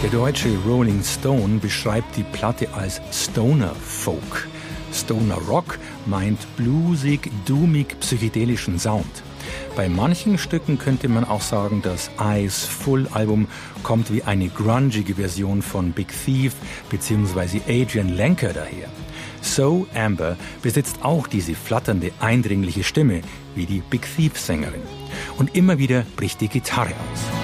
Der deutsche Rolling Stone beschreibt die Platte als Stoner Folk. Stoner Rock meint bluesig, doomig, psychedelischen Sound. Bei manchen Stücken könnte man auch sagen, das Eyes Full Album kommt wie eine grungige Version von Big Thief bzw. Adrian Lenker daher. So Amber besitzt auch diese flatternde, eindringliche Stimme wie die Big Thief-Sängerin. Und immer wieder bricht die Gitarre aus.